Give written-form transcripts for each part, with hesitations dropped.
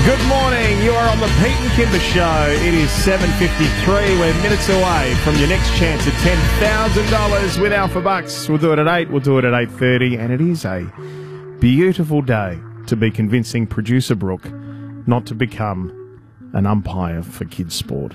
Good morning. You are on the Pete and Kimber Show. It is 7:53. We're minutes away from your next chance at $10,000 with Alpha Bucks. We'll do it at 8. We'll do it at 8:30. And it is a beautiful day to be convincing producer Brooke not to become an umpire for kids' sport.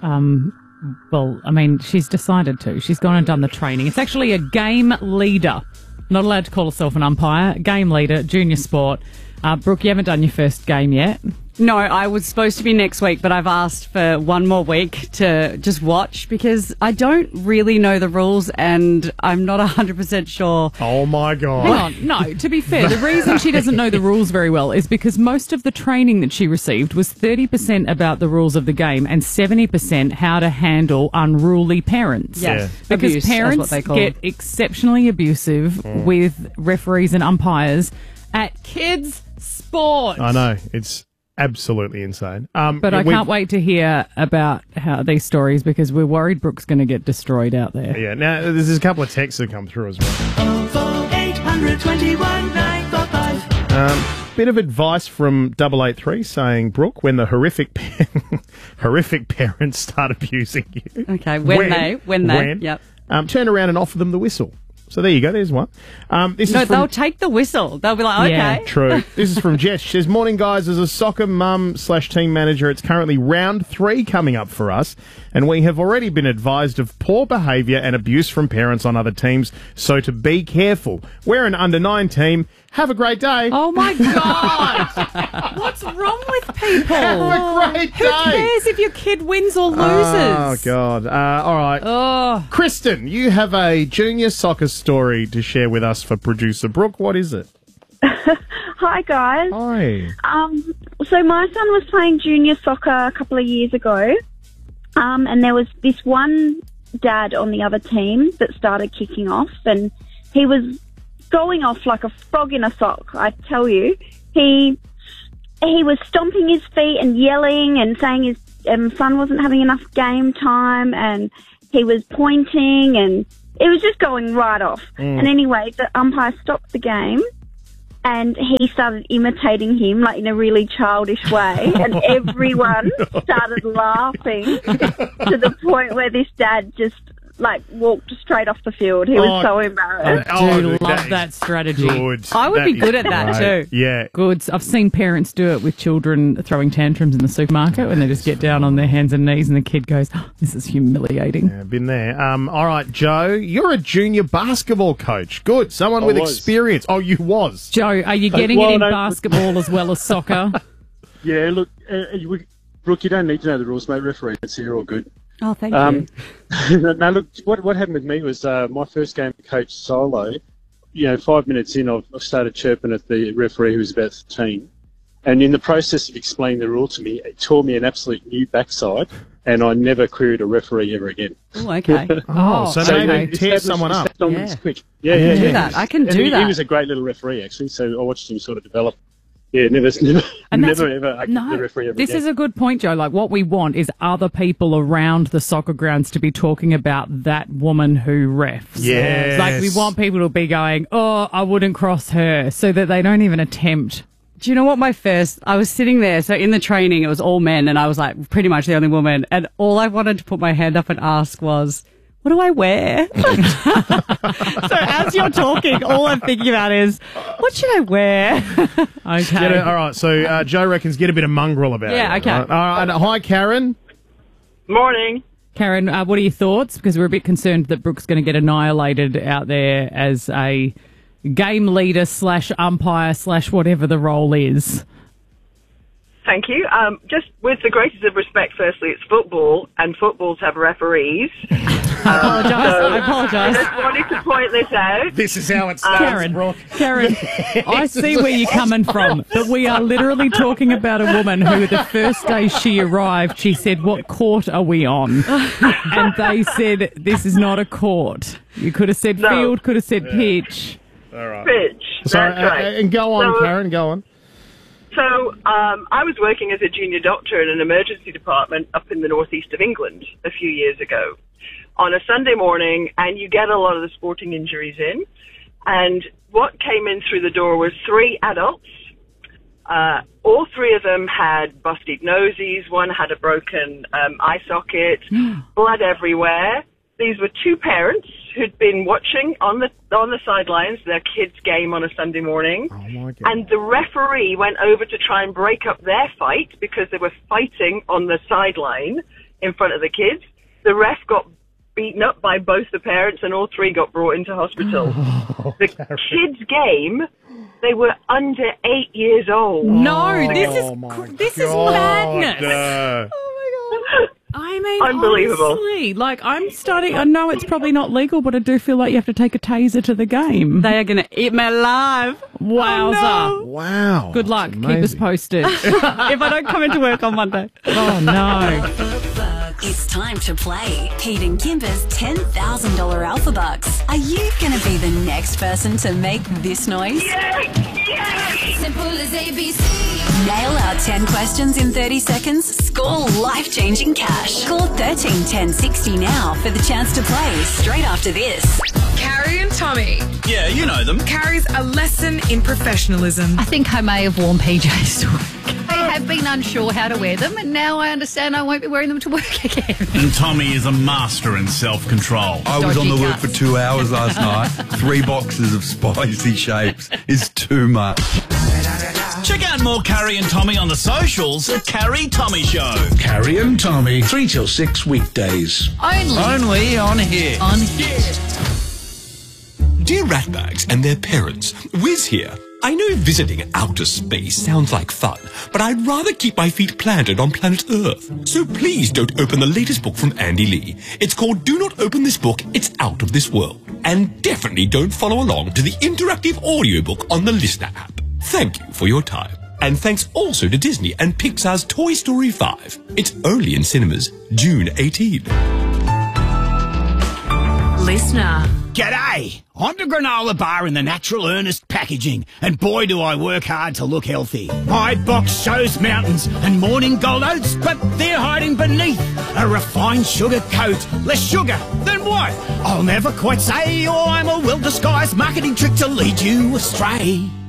Well, I mean, she's decided to. She's gone and done the training. It's actually a game leader. Not allowed to call herself an umpire. Game leader, junior sport. Brooke, you haven't done your first game yet. No, I was supposed to be next week, but I've asked for one more week to just watch because I don't really know the rules and I'm not 100% sure. Oh, my God. Hang on. No, to be fair, the reason she doesn't know the rules very well is because most of the training that she received was 30% about the rules of the game and 70% how to handle unruly parents. Yes. Because Abuse, parents that's what they call get exceptionally abusive with referees and umpires at kids' sport. I know. It's absolutely insane. But I can't wait to hear about how these stories because we're worried Brooke's going to get destroyed out there. Yeah. Now, there's a couple of texts that come through as well. 0800 21 945. Bit of advice from 883 saying, Brooke, when the horrific parents start abusing you. Okay, when they, yep. Turn around and offer them the whistle. So there you go. There's one. They'll take the whistle. They'll be like, Yeah. okay. True. This is from Jess. She says, morning, guys. As a soccer mum/team manager, it's currently round 3 coming up for us, and we have already been advised of poor behaviour and abuse from parents on other teams, so to be careful. We're an under-9 team. Have a great day. Oh, my God. What's wrong with people? Have a great day. Who cares if your kid wins or loses? Oh, God. All right. Oh. Kristen, you have a junior soccer story to share with us for producer Brooke. What is it? Hi, guys. Hi. So my son was playing junior soccer a couple of years ago, and there was this one dad on the other team that started kicking off, and he was going off like a frog in a sock, I tell you. He was stomping his feet and yelling and saying his son wasn't having enough game time, and he was pointing, and it was just going right off. And anyway, the umpire stopped the game, and he started imitating him, like in a really childish way, and everyone started laughing to the point where this dad just walked straight off the field. He was so embarrassed. I do love that strategy. Good. I would be good at that great. too. Yeah. Good. I've seen parents do it with children throwing tantrums in the supermarket when they just get down on their hands and knees and the kid goes, oh, this is humiliating. Yeah, been there. All right, Joe, you're a junior basketball coach. Good. Someone with experience. Oh, you was. Joe, are you getting it in basketball as well as soccer? Yeah, look, Brooke, you don't need to know the rules, mate. Referee, so you're all good. Oh, thank you. No, look, what happened with me was my first game coach solo. 5 minutes in, I've started chirping at the referee who was about 13. And in the process of explaining the rule to me, it tore me an absolute new backside, and I never queried a referee ever again. Oh, okay. So maybe tear someone up. Yeah. Quick. I can do that. I can do that. He was a great little referee, actually, so I watched him sort of develop. Yeah, never ever the referee ever This again. is a good point, Joe. Like, what we want is other people around the soccer grounds to be talking about that woman who refs. Yes. Like, we want people to be going, oh, I wouldn't cross her, so that they don't even attempt. Do you know what I was sitting there, so in the training it was all men and I was like pretty much the only woman, and all I wanted to put my hand up and ask was, what do I wear? So as you're talking, all I'm thinking about is, what should I wear? Okay. All right, so Joe reckons get a bit of mongrel about it. Yeah, okay. All right. Hi, Karen. Morning. Karen, what are your thoughts? Because we're a bit concerned that Brooke's going to get annihilated out there as a game leader / umpire / whatever the role is. Thank you. Just with the greatest of respect, firstly, it's football, and footballs have referees. I apologise. I just wanted to point this out. This is how it starts, Karen, I see where you're coming from, but we are literally talking about a woman who, the first day she arrived, she said, what court are we on? And they said, this is not a court. You could have said field, could have said pitch. All right. Pitch. Sorry, That's right. and go on, Karen, go on. So I was working as a junior doctor in an emergency department up in the northeast of England a few years ago on a Sunday morning, and you get a lot of the sporting injuries in. And what came in through the door was 3 adults All three of them had busted noses. One had a broken eye socket, blood everywhere. These were two parents who'd been watching on the sidelines their kids' game on a Sunday morning. Oh my God. And the referee went over to try and break up their fight because they were fighting on the sideline in front of the kids. The ref got beaten up by both the parents, and all three got brought into hospital. The kids' game, they were under 8 years old. No, this is madness. No. I mean, Unbelievable. honestly, like I know it's probably not legal, but I do feel like you have to take a taser to the game. They are going to eat me alive. Wowza. Wow. Good luck. That's Keep us amazing. posted. If I don't come into work on Monday. Oh, no. It's time to play Pete and Kimber's $10,000 Alpha Bucks. Are you going to be the next person to make this noise? Simple as ABC. Nail our 10 questions in 30 seconds. Score life-changing cash. Call 13 10 60 now for the chance to play straight after this. Carrie and Tommy. Yeah, you know them. Carrie's a lesson in professionalism. I think I may have worn PJs to work. I have been unsure how to wear them, and now I understand I won't be wearing them to work again. And Tommy is a master in self-control. I was on the Dodgy work for 2 hours last night. 3 boxes of spicy shapes is too much. Check out more Carrie and Tommy on the socials at Carrie Tommy Show. Carrie and Tommy, 3 till 6 weekdays. Only on here. on here. Dear ratbags and their parents, Wiz here. I know visiting outer space sounds like fun, but I'd rather keep my feet planted on planet Earth. So please don't open the latest book from Andy Lee. It's called Do Not Open This Book, It's Out of This World. And definitely don't follow along to the interactive audiobook on the Listener app. Thank you for your time. And thanks also to Disney and Pixar's Toy Story 5. It's only in cinemas June 18. Listener. G'day! I'm the granola bar in the Natural Earnest packaging, and boy do I work hard to look healthy. My box shows mountains and morning gold oats, but they're hiding beneath a refined sugar coat. Less sugar, then what? I'll never quite say, or I'm a well-disguised marketing trick to lead you astray.